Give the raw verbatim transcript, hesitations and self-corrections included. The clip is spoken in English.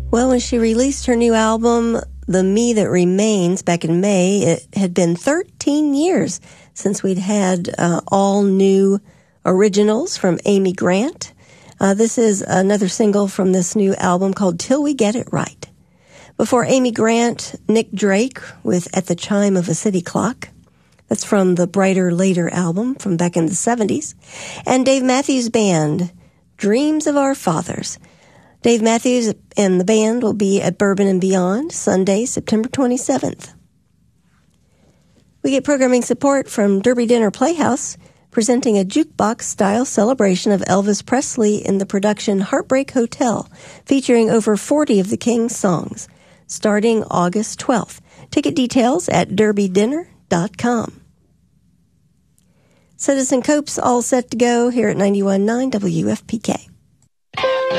Well, when she released her new album, The Me That Remains, back in May, it had been thirteen years since we'd had uh, all new originals from Amy Grant. Uh, this is another single from this new album called Till We Get It Right. Before Amy Grant, Nick Drake with At the Chime of a City Clock. That's from the Brighter Later album from back in the seventies. And Dave Matthews Band, Dreams of Our Fathers. Dave Matthews and the band will be at Bourbon and Beyond Sunday, September twenty-seventh. We get programming support from Derby Dinner Playhouse, presenting a jukebox-style celebration of Elvis Presley in the production Heartbreak Hotel, featuring over forty of the King's songs, starting August twelfth. Ticket details at derby dinner dot com. Citizen Cope's all set to go here at ninety-one point nine W F P K.